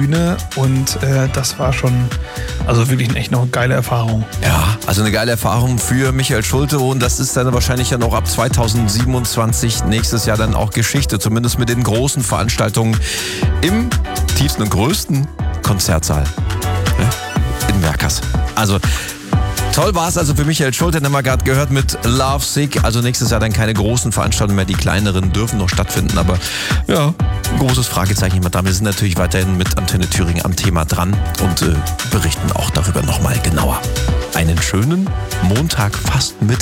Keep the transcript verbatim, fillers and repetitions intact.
Bühne und äh, das war schon, also wirklich echt noch eine geile Erfahrung. Ja, also eine geile Erfahrung für Michael Schulte und das ist dann wahrscheinlich ja noch ab zweitausendsiebenundzwanzig nächstes Jahr dann auch Geschichte, zumindest mit den großen Veranstaltungen im tiefsten und größten Konzertsaal in Werkers. Also toll war es also für Michael Schulte, den haben wir gerade gehört mit Love Sick. Also nächstes Jahr dann keine großen Veranstaltungen mehr, die kleineren dürfen noch stattfinden. Aber ja, großes Fragezeichen immer da. Wir sind natürlich weiterhin mit Antenne Thüringen am Thema dran und äh, berichten auch darüber nochmal genauer. Einen schönen Montag fast mit